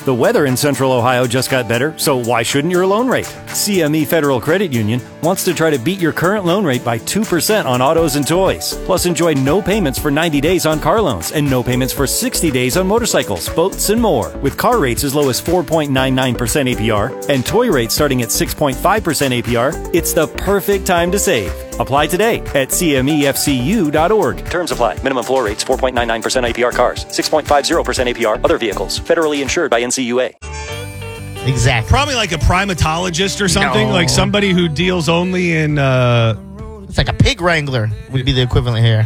The weather in Central Ohio just got better, so why shouldn't your loan rate? CME Federal Credit Union wants to try to beat your current loan rate by 2% on autos and toys. Plus, enjoy no payments for 90 days on car loans and no payments for 60 days on motorcycles, boats, and more. With car rates as low as 4.99% APR and toy rates starting at 6.5% APR, it's the perfect time to save. Apply today at cmefcu.org. Terms apply. Minimum floor rates 4.99% APR cars, 6.50% APR other vehicles. Federally insured by NCUA. Exactly. Probably like a primatologist or something, No. like somebody who deals only in... It's like a pig wrangler would be the equivalent here.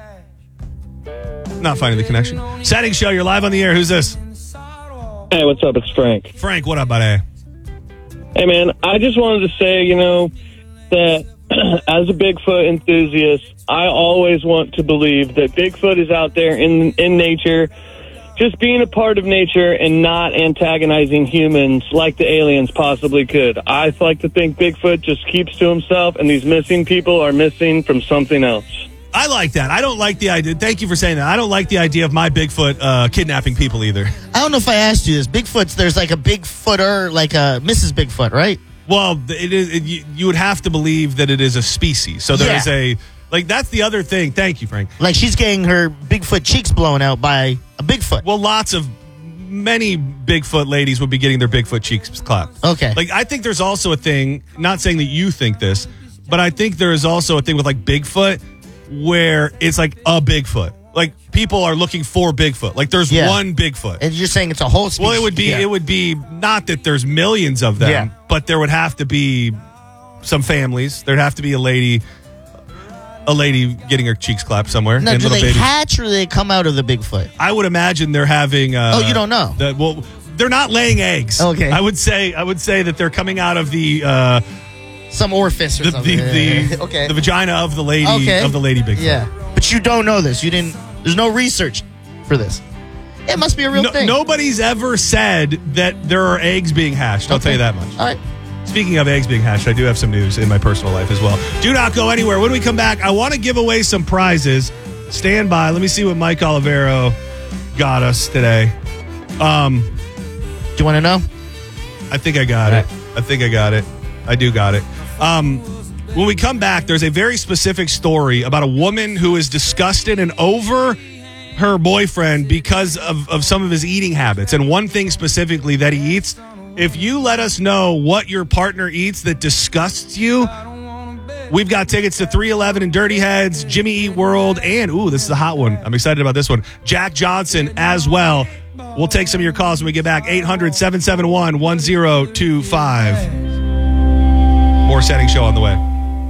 Not finding the connection. Setting show, you're live on the air. Who's this? Hey, what's up? It's Frank. Frank, what up, buddy? Hey, man, I just wanted to say, that as a Bigfoot enthusiast, I always want to believe that Bigfoot is out there in nature, just being a part of nature and not antagonizing humans like the aliens possibly could. I like to think Bigfoot just keeps to himself, and these missing people are missing from something else. I like that. I don't like the idea. Thank you for saying that. I don't like the idea of my Bigfoot kidnapping people either. I don't know if I asked you this. Bigfoot's, there's like a Bigfooter, like a Mrs. Bigfoot, right? Well, it is. You would have to believe that it is a species. So there is a... Like, that's the other thing. Thank you, Frank. Like she's getting her Bigfoot cheeks blown out by a Bigfoot. Well, many Bigfoot ladies would be getting their Bigfoot cheeks clapped. Okay. Like, I think there's also a thing, not saying that you think this, but I think there is also a thing with, like, Bigfoot where it's like a Bigfoot. Like, people are looking for Bigfoot. Like, there's one Bigfoot. And you're saying it's a whole species. Well, it would be not that there's millions of them, but there would have to be some families. There'd have to be a lady getting her cheeks clapped somewhere. Now, do they hatch or do they come out of the Bigfoot? I would imagine they're having... you don't know? They're not laying eggs. Okay. I would say that they're coming out of the... some orifice or something. The vagina of the lady Bigfoot. Yeah. But you don't know this. There's no research for this. It must be a real thing. Nobody's ever said that there are eggs being hatched. I'll tell you that much. All right. Speaking of eggs being hatched, I do have some news in my personal life as well. Do not go anywhere. When we come back, I want to give away some prizes. Stand by. Let me see what Mike Olivero got us today. Do you want to know? I think I got it. I think I got it. I do got it. When we come back, there's a very specific story about a woman who is disgusted and over her boyfriend because of some of his eating habits. And one thing specifically that he eats. If you let us know what your partner eats that disgusts you, we've got tickets to 311 and Dirty Heads, Jimmy Eat World, and, this is a hot one. I'm excited about this one. Jack Johnson as well. We'll take some of your calls when we get back. 800-771-1025. More Setting Show on the way.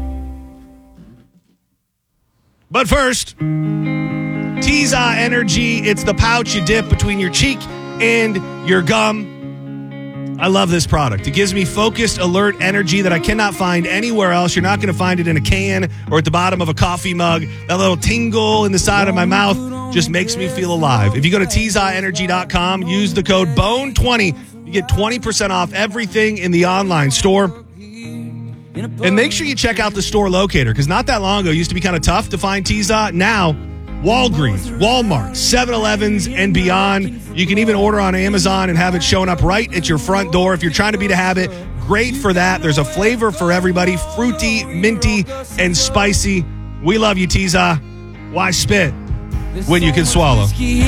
But first, Teza Energy. It's the pouch you dip between your cheek and your gum. I love this product. It gives me focused, alert energy that I cannot find anywhere else. You're not going to find it in a can or at the bottom of a coffee mug. That little tingle in the side of my mouth just makes me feel alive. If you go to TezaEnergy.com, use the code BONE20, you get 20% off everything in the online store. And make sure you check out the store locator, because not that long ago, it used to be kind of tough to find Teza. Now, Walgreens, Walmart, 7-Elevens, and beyond. You can even order on Amazon and have it showing up right at your front door. If you're trying to beat a habit, great for that. There's a flavor for everybody, fruity, minty, and spicy. We love you, Teza. Why spit when you can swallow?